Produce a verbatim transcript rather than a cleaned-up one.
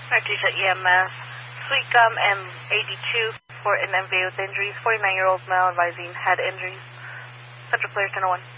Artesia E M S, Sweetgum M eighty-two for an M V A with injuries, forty-nine-year-old male advising head injuries. Central Clear ten oh one.